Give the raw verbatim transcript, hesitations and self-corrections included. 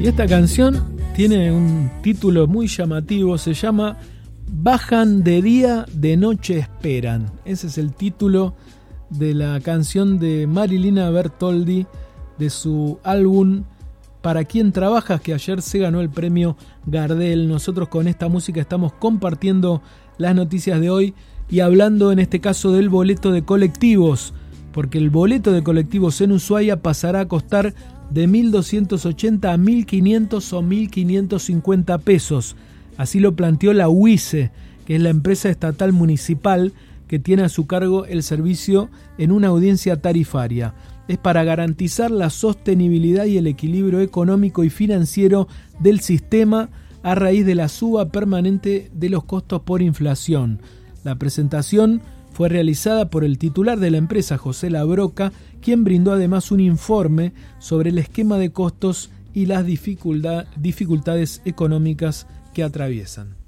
Y esta canción tiene un título muy llamativo, se llama Bajan de día, de noche esperan. Ese es el título de la canción de Marilina Bertoldi de su álbum Para Quién Trabajas, que ayer se ganó el premio Gardel. Nosotros con esta música estamos compartiendo las noticias de hoy y hablando en este caso del boleto de colectivos, porque el boleto de colectivos en Ushuaia pasará a costar de mil doscientos ochenta a mil quinientos o mil quinientos cincuenta pesos. Así lo planteó la U I C E, que es la empresa estatal municipal que tiene a su cargo el servicio en una audiencia tarifaria. Es para garantizar la sostenibilidad y el equilibrio económico y financiero del sistema a raíz de la suba permanente de los costos por inflación. La presentación fue realizada por el titular de la empresa, José Labroca, quien brindó además un informe sobre el esquema de costos y las dificultad, dificultades económicas que atraviesan.